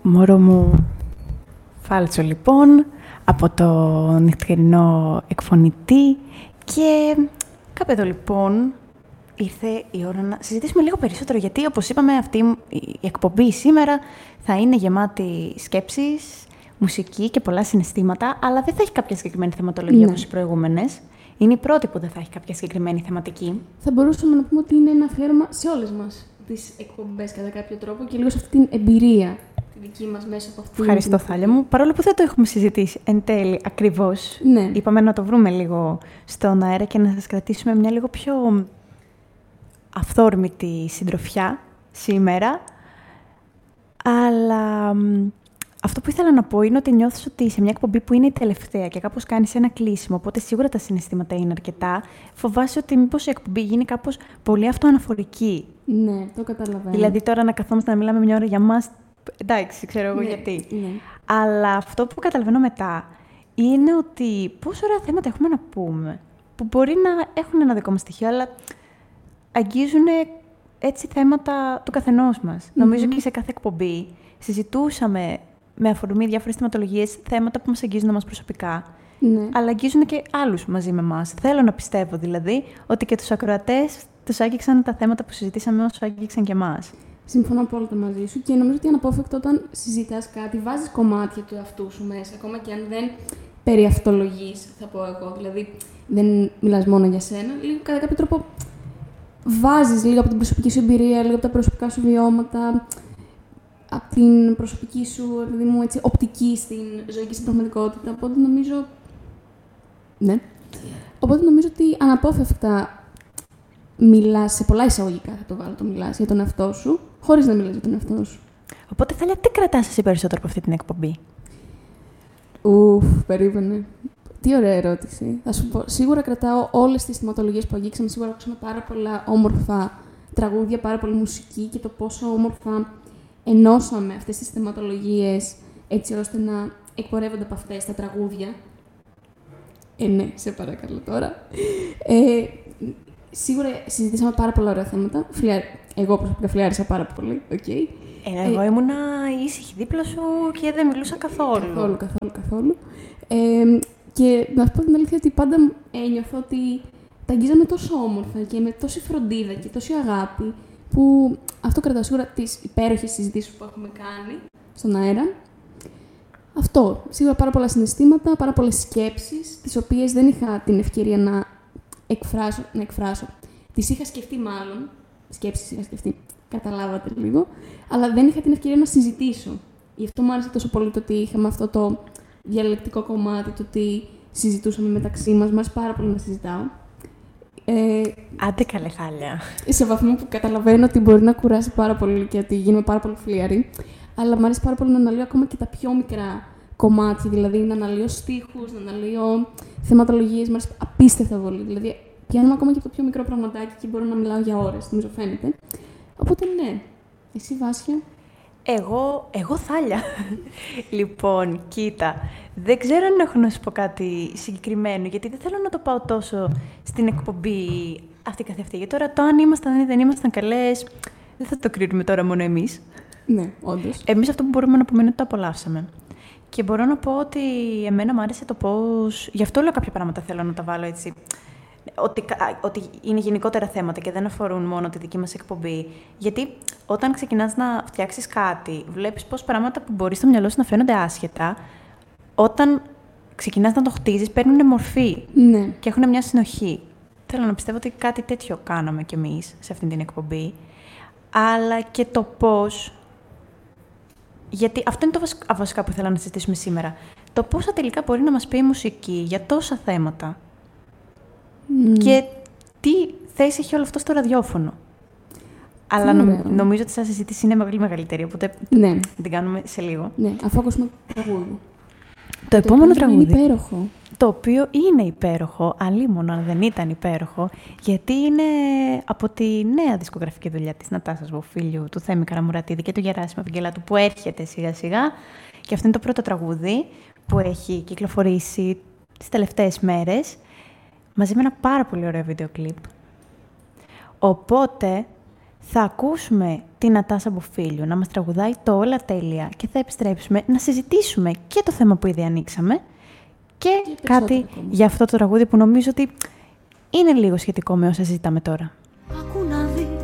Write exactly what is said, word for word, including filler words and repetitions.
Μωρό μου φάλτσο λοιπόν από το νυχτερινό εκφωνητή και κάπου εδώ λοιπόν ήρθε η ώρα να συζητήσουμε λίγο περισσότερο, γιατί όπως είπαμε αυτή η εκπομπή σήμερα θα είναι γεμάτη σκέψεις, μουσική και πολλά συναισθήματα, αλλά δεν θα έχει κάποια συγκεκριμένη θεματολογία ναι. όπως οι προηγούμενες. Είναι η πρώτη που δεν θα έχει κάποια συγκεκριμένη θεματική. Θα μπορούσαμε να πούμε ότι είναι ένα αφιέρωμα σε όλες μας τις εκπομπές κατά κάποιο τρόπο και λίγο σε αυτή την εμπειρία τη δική μας μέσα από αυτή. Ευχαριστώ, Θάλια μου. Παρόλο που δεν το έχουμε συζητήσει εν τέλει ακριβώς, ναι. είπαμε να το βρούμε λίγο στον αέρα και να σας κρατήσουμε μια λίγο πιο αυθόρμητη συντροφιά σήμερα. Αλλά αυτό που ήθελα να πω είναι ότι νιώθεις ότι σε μια εκπομπή που είναι η τελευταία και κάπως κάνεις ένα κλείσιμο, οπότε σίγουρα τα συναισθήματα είναι αρκετά, φοβάσαι ότι μήπως η εκπομπή γίνει κάπως πολύ αυτοαναφορική. Ναι, το καταλαβαίνω. Δηλαδή τώρα να καθόμαστε να μιλάμε μια ώρα για μας, εντάξει, ξέρω εγώ ναι, γιατί. Ναι. Αλλά αυτό που καταλαβαίνω μετά είναι ότι πόσο ωραία θέματα έχουμε να πούμε, που μπορεί να έχουν ένα δικό μας στοιχείο, αλλά αγγίζουν έτσι θέματα του καθενός μας. Mm-hmm. Νομίζω και σε κάθε εκπομπή συζητούσαμε με αφορμή διάφορες θεματολογίες, θέματα που μας αγγίζουν μας προσωπικά, ναι. αλλά αγγίζουν και άλλους μαζί με εμάς. Θέλω να πιστεύω δηλαδή ότι και τους ακροατές τους άγγιξαν τα θέματα που συζητήσαμε όσο άγγιξαν και εμάς. Συμφωνώ απόλυτα μαζί σου και νομίζω ότι αναπόφευκτο όταν συζητάς κάτι, βάζεις κομμάτια του εαυτού σου μέσα, ακόμα και αν δεν περιαυτολογείς, θα πω εγώ. Δηλαδή, δεν μιλάς μόνο για σένα, λίγο κατά κάποιο τρόπο βάζεις λίγο από την προσωπική σου εμπειρία, λίγο από τα προσωπικά σου βιώματα, από την προσωπική σου, επειδή μου, έτσι, οπτική στην ζωή και στην πραγματικότητα. Οπότε νομίζω. Ναι. Οπότε νομίζω ότι αναπόφευκτα μιλάς σε πολλά εισαγωγικά, θα το βάλω το μιλάς για τον εαυτό σου, χωρίς να μιλάς για τον εαυτό σου. Οπότε, Θάλια, τι κρατάς εσύ περισσότερο από αυτή την εκπομπή? Ουφ, περίμενε. Τι ωραία ερώτηση. Θα σου πω. Σίγουρα κρατάω όλες τις θεματολογίες που αγγίξαμε. Σίγουρα ακούσαμε πάρα πολλά όμορφα τραγούδια, πάρα πολύ μουσική και το πόσο όμορφα ενώσαμε αυτές τις θεματολογίες έτσι ώστε να εκπορεύονται από αυτές τα τραγούδια. Ε, ναι, σε παρακαλώ τώρα. Ε, σίγουρα συζητήσαμε πάρα πολλά ωραία θέματα. Φλιά... Εγώ προσωπικά φλιάρισα πάρα πολύ. Okay. Ε, εγώ ε, ήμουνα ήσυχη δίπλα σου και δεν μιλούσα καθόλου. Καθόλου, καθόλου, καθόλου. Ε, και να σου πω την αλήθεια ότι πάντα ένιωθω ότι τα αγγίζαμε τόσο όμορφα και με τόση φροντίδα και τόση αγάπη, που αυτό κρατάω σίγουρα τις υπέροχες συζητήσεις που έχουμε κάνει στον αέρα. Αυτό. Σίγουρα πάρα πολλά συναισθήματα, πάρα πολλές σκέψεις, τις οποίες δεν είχα την ευκαιρία να εκφράσω. Να εκφράσω. Τις είχα σκεφτεί μάλλον. Σκέψεις είχα σκεφτεί. Καταλάβατε λίγο. Αλλά δεν είχα την ευκαιρία να συζητήσω. Γι' αυτό μου άρεσε τόσο πολύ το ότι είχαμε αυτό το διαλεκτικό κομμάτι, το ότι συζητούσαμε μεταξύ μας. Μου άρεσε πάρα πολύ να συζητάω. Ε, Άντε καλέ, Θάλια. Σε βαθμό που καταλαβαίνω ότι μπορεί να κουράσει πάρα πολύ και ότι γίνουμε πάρα πολύ φλίαροι. Αλλά μου αρέσει πάρα πολύ να αναλύω ακόμα και τα πιο μικρά κομμάτια. Δηλαδή να αναλύω στίχους, να αναλύω θεματολογίες. Μου αρέσει απίστευτα πολύ. Δηλαδή πιάνουμε ακόμα και από το πιο μικρό πραγματάκι και μπορώ να μιλάω για ώρες. Νομίζω φαίνεται. Οπότε ναι. Εσύ, Βάσια. Εγώ, εγώ Θάλια. Λοιπόν, κοίτα, δεν ξέρω αν έχω να σου πω κάτι συγκεκριμένο, γιατί δεν θέλω να το πάω τόσο στην εκπομπή αυτή καθ' αυτή. Γιατί τώρα το αν ήμασταν ή δεν ήμασταν καλές, δεν θα το κρίνουμε τώρα μόνο εμείς. Ναι, όντως. Εμείς αυτό που μπορούμε να πούμε είναι ότι το απολαύσαμε. Και μπορώ να πω ότι εμένα μου άρεσε το πώς. Γι' αυτό λέω κάποια πράγματα θέλω να τα βάλω έτσι. Ότι, ότι είναι γενικότερα θέματα και δεν αφορούν μόνο τη δική μας εκπομπή. Γιατί όταν ξεκινάς να φτιάξεις κάτι, βλέπεις πώς πράγματα που μπορεί στο μυαλό σου να φαίνονται άσχετα, όταν ξεκινάς να το χτίζεις, παίρνουν μορφή ναι. και έχουν μια συνοχή. Θέλω να πιστεύω ότι κάτι τέτοιο κάναμε κι εμείς σε αυτή την εκπομπή. Αλλά και το πώς. Γιατί αυτό είναι το βασικά που ήθελα να συζητήσουμε σήμερα. Το πόσα τελικά μπορεί να μας πει η μουσική για τόσα θέματα. Mm. Και τι θέση έχει όλο αυτό στο ραδιόφωνο. Αλλά νο, νομίζω ότι σαν συζήτηση είναι πολύ μεγαλύτερη, οπότε ναι. την κάνουμε σε λίγο. Ναι, αφού ακούσουμε τραγούδι. Το, το επόμενο τραγούδι, είναι υπέροχο. Το οποίο είναι υπέροχο, αλίμονο αν δεν ήταν υπέροχο, γιατί είναι από τη νέα δισκογραφική δουλειά της Νατάσας Βοφίλιου, του Θέμη Καραμουρατίδη και του Γεράσιμου Ευαγγελάτου, που έρχεται σιγά σιγά. Και αυτό είναι το πρώτο τραγούδι που έχει κυκλοφορήσει τις τελευταίες μέρες, μαζί με ένα πάρα πολύ ωραίο βίντεο κλιπ. Οπότε θα ακούσουμε την Νατάσα Μποφίλιο να μας τραγουδάει το Όλα Τέλεια και θα επιστρέψουμε να συζητήσουμε και το θέμα που ήδη ανοίξαμε και, και κάτι ακόμα για αυτό το τραγούδι που νομίζω ότι είναι λίγο σχετικό με όσα συζητάμε τώρα.